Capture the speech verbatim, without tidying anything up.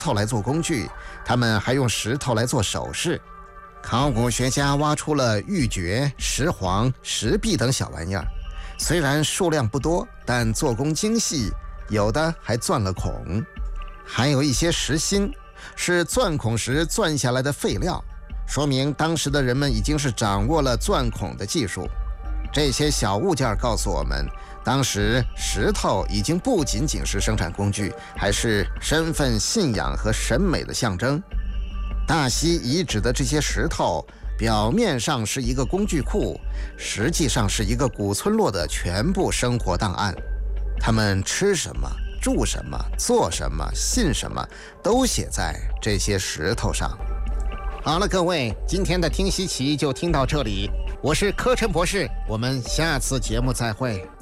头来做工具，他们还用石头来做首饰。考古学家挖出了玉珏、石黄、石壁等小玩意儿，虽然数量不多，但做工精细，有的还钻了孔。还有一些石芯，是钻孔时钻下来的废料，说明当时的人们已经是掌握了钻孔的技术。这些小物件告诉我们，当时石头已经不仅仅是生产工具，还是身份、信仰和审美的象征。大溪遗址的这些石头，表面上是一个工具库，实际上是一个古村落的全部生活档案。他们吃什么、住什么、做什么、信什么，都写在这些石头上。好了，各位，今天的听稀奇就听到这里，我是柯琛博士，我们下次节目再会。